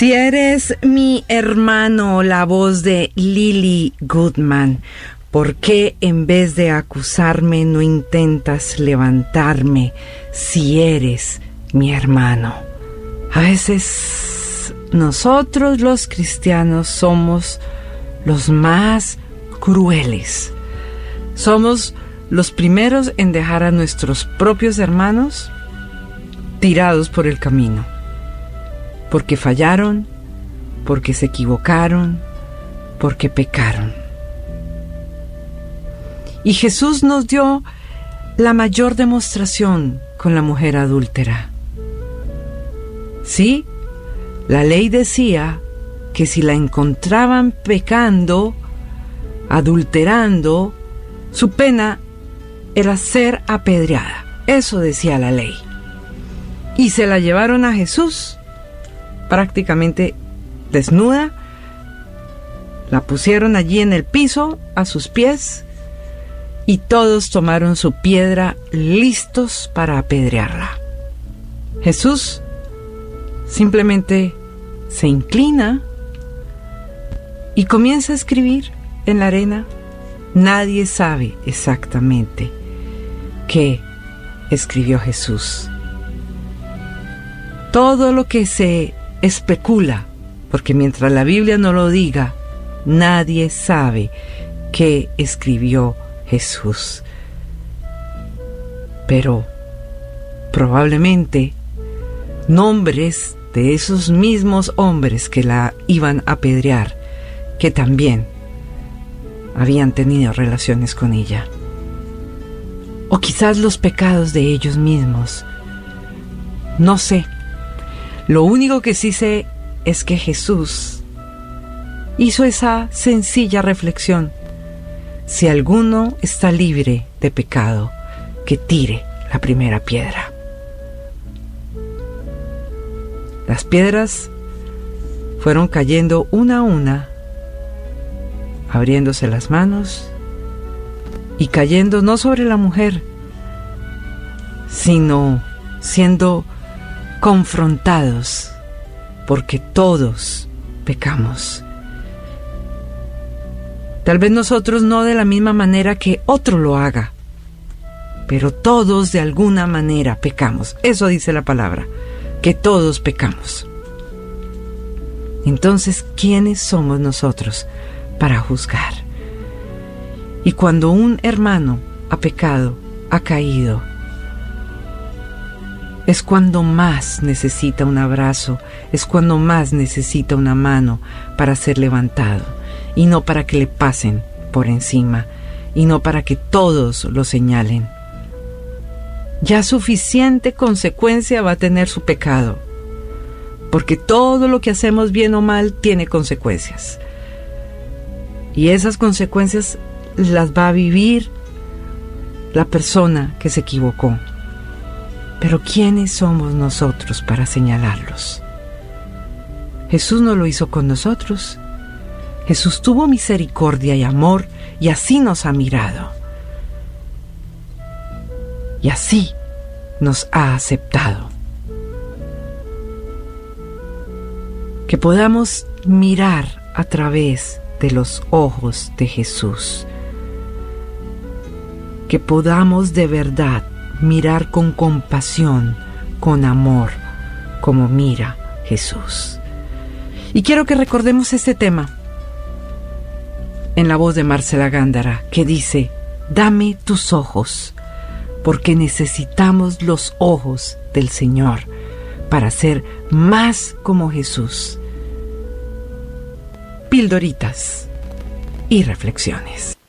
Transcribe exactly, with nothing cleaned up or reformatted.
Si eres mi hermano, la voz de Lily Goodman, ¿por qué en vez de acusarme no intentas levantarme si eres mi hermano? A veces nosotros los cristianos somos los más crueles. Somos los primeros en dejar a nuestros propios hermanos tirados por el camino, porque fallaron, porque se equivocaron, porque pecaron. Y Jesús nos dio la mayor demostración con la mujer adúltera. Sí, la ley decía que si la encontraban pecando, adulterando, su pena era ser apedreada. Eso decía la ley. Y se la llevaron a Jesús, prácticamente desnuda, la pusieron allí en el piso a sus pies y todos tomaron su piedra listos para apedrearla. Jesús simplemente se inclina y comienza a escribir en la arena. Nadie sabe exactamente qué escribió Jesús. Todo lo que se especula, porque mientras la Biblia no lo diga, nadie sabe qué escribió Jesús. Pero probablemente nombres de esos mismos hombres que la iban a apedrear, que también habían tenido relaciones con ella. O quizás los pecados de ellos mismos. No sé. Lo único que sí sé es que Jesús hizo esa sencilla reflexión. Si alguno está libre de pecado, que tire la primera piedra. Las piedras fueron cayendo una a una, abriéndose las manos y cayendo no sobre la mujer, sino siendo confrontados, porque todos pecamos. Tal vez nosotros no de la misma manera que otro lo haga, pero todos de alguna manera pecamos. Eso dice la palabra, que todos pecamos. Entonces, ¿quiénes somos nosotros para juzgar? Y cuando un hermano ha pecado, ha caído, es cuando más necesita un abrazo, es cuando más necesita una mano para ser levantado, y no para que le pasen por encima, y no para que todos lo señalen. Ya suficiente consecuencia va a tener su pecado, porque todo lo que hacemos bien o mal tiene consecuencias. Y esas consecuencias las va a vivir la persona que se equivocó. Pero ¿quiénes somos nosotros para señalarlos? Jesús no lo hizo con nosotros. Jesús tuvo misericordia y amor y así nos ha mirado. Y así nos ha aceptado. Que podamos mirar a través de los ojos de Jesús. Que podamos de verdad mirar con compasión, con amor, como mira Jesús. Y quiero que recordemos este tema en la voz de Marcela Gándara, que dice: dame tus ojos, porque necesitamos los ojos del Señor para ser más como Jesús. Pildoritas y reflexiones.